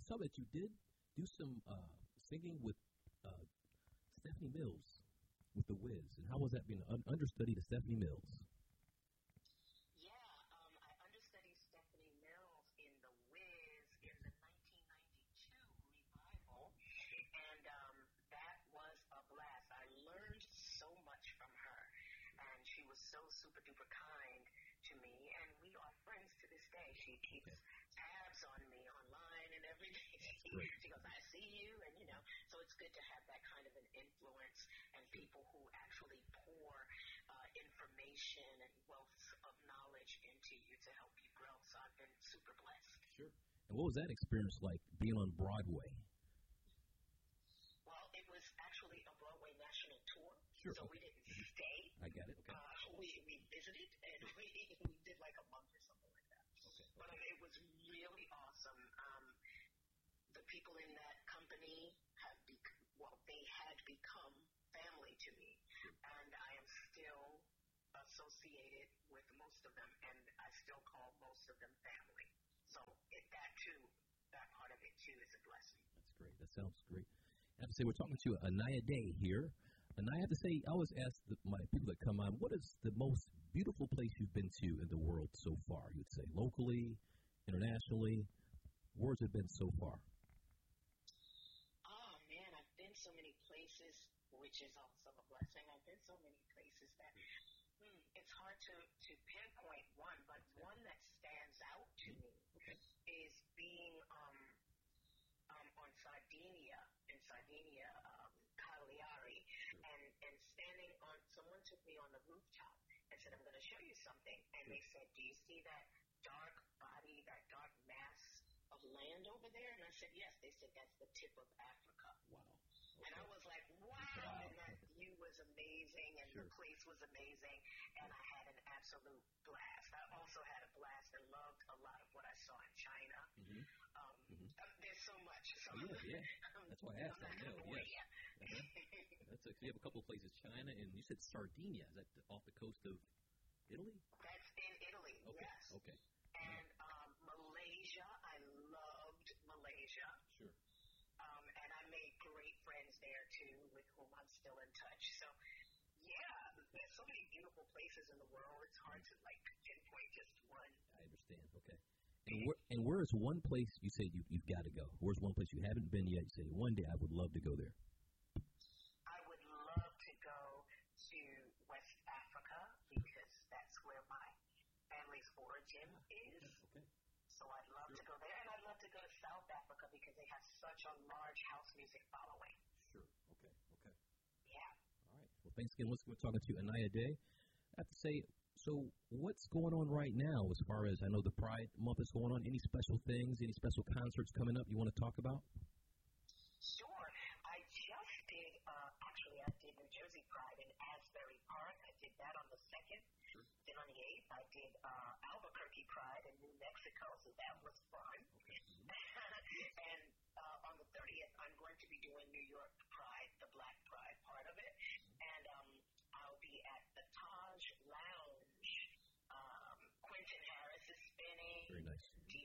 saw that you did do some singing with Stephanie Mills with The Wiz. And how was that being an understudy to Stephanie Mills? Yeah, I understudied Stephanie Mills in The Wiz in the 1992 revival, and that was a blast. I learned so much from her, and she was so super duper kind to me, and we are friends to this day. She keeps tabs on me online and everything. She goes, I see you, and so it's good to have that kind of an influence and people who actually pour information and wealth of knowledge into you to help you grow. So I've been super blessed. Sure. And what was that experience like being on Broadway? Well, it was actually a Broadway national tour. Sure. So we didn't stay. I got it. Okay. We visited, and we did like a month or something like that. Okay. But it was really awesome. The people in that company they had become family to me, and I am still associated with most of them, and I still call most of them family. So that part of it too is a blessing. That's great. That sounds great. I have to say, we're talking to Anaya Day here. And I have to say, I always ask my people that come on, what is the most beautiful place you've been to in the world so far? You'd say locally, internationally. Where's it been so far? Oh, man, I've been so many places, which is also a blessing. I've been so many places that it's hard to pinpoint one, but one that stands out to me is being on Sardinia, Cagliari, and standing on, someone took me on the rooftop and said, I'm going to show you something. And they said, do you see that dark body, that dark mass of land over there? And I said, yes. They said, that's the tip of Africa. Wow. Okay. And I was like, wow. And that view was amazing, and the place was amazing, and I had an absolute blast. I also had a blast and loved a lot of what I saw in China. There's so much. So yeah. That's why I asked. I know, yes. You have a couple of places, China, and you said Sardinia. Is that off the coast of Italy? That's in Italy, yes. Okay. And Malaysia, I loved Malaysia. Sure. And I made great friends there, too, with whom I'm still in touch. So, yeah, there's so many beautiful places in the world. It's hard to, pinpoint just one. I understand. Okay. And where is one place you say you've got to go? Where's one place you haven't been yet? You say, one day I would love to go there. I would love to go to West Africa because that's where my family's origin is. Okay. So I'd love to go there. And I'd love to go to South Africa because they have such a large house music following. Sure. Okay. Yeah. All right. Well, thanks again. We're talking to Anaya Day. I have to say, so what's going on right now as far as, I know the Pride Month is going on. Any special things, any special concerts coming up you want to talk about? Sure. I just did, I did New Jersey Pride in Asbury Park. I did that on the 2nd. Sure. Then on the 8th, I did Albuquerque Pride in New Mexico, so that was fun. Okay. And on the 30th, I'm going to be doing New York Pride, the Black Pride part of it. And I'll be at the Taj Lounge. Quentin Harris is spinning. Very nice.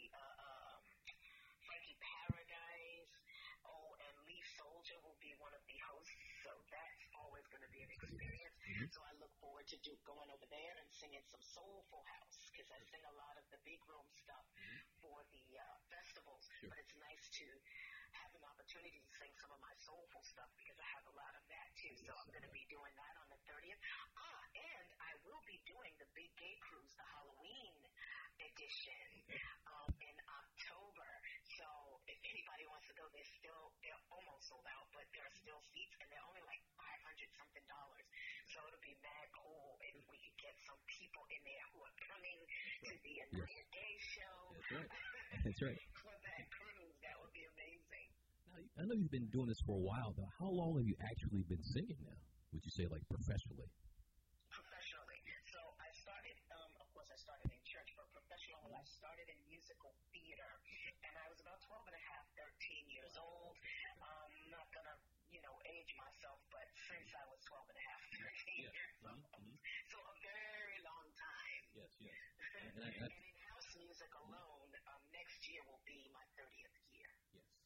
Frankie Paradise. Oh, and Lee Soldier will be one of the hosts. So that's always going to be an experience. So I look forward to going over there and singing some Soulful House because I sing a lot of the big room stuff for the festivals. Sure. But it's nice to have an opportunity to sing some of my soulful stuff because I have a lot of that too. So I'm going to be doing that on the 30th. And I will be doing the Big Gay Cruise, the Halloween edition in October. So if anybody wants to go, they're almost sold out, but there are still seats, and they're only like $500-something. So it'll be mad cool if we could get some people in there who are coming to the Anaya Day show. That's right. That's right. For that cruise, that would be amazing. Now, I know you've been doing this for a while, though. How long have you actually been singing now? Would you say, professionally? Professionally. So I started, of course, I started in church, but professionally, I started in musical theater. And I was about 12 and a half, 13 years old. I'm not going to, age myself, but since I was 12 and a half, 13 years old. So a very long time. Yes. And in house music alone, next year will be my 30th year. Yes.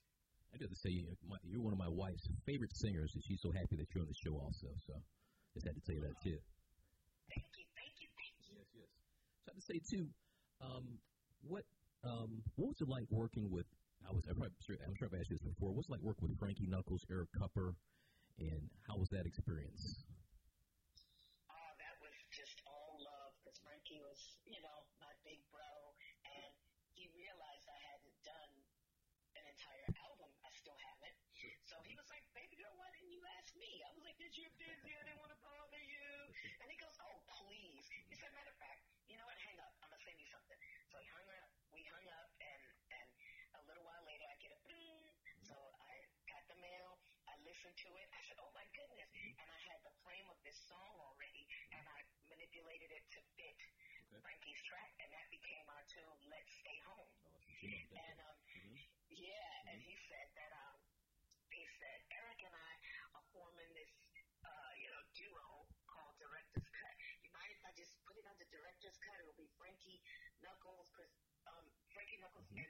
I got to say, you're one of my wife's favorite singers, and she's so happy that you're on the show also. So just had to tell you that too. Thank you, thank you, thank you. Yes, yes. So I have to say too, what was it like working with? I'm sure I've asked you this before. What's it like working with Frankie Knuckles, Eric Kupper, and how was that experience? Oh, that was just all love because Frankie was, my big bro, and he realized I hadn't done an entire album. I still haven't. So he was like, baby girl, why didn't you ask me? I was like, because you're busy. I didn't want to bother you. And he goes, oh, please. He said, matter of fact, you know what? Hang up. I'm going to send you something. So he hung up. We hung up, and a little while later, I get a boom. So I got the mail. I listened to it. I said, oh, my goodness. And I had the frame of this song already, and I manipulated it to fit Frankie's track, and that became our tune, Let's Stay Home. And, yeah, and he said that, Eric and I are forming this, duo called Director's Cut. You mind if I just put it under Director's Cut? It'll be Frankie Knuckles and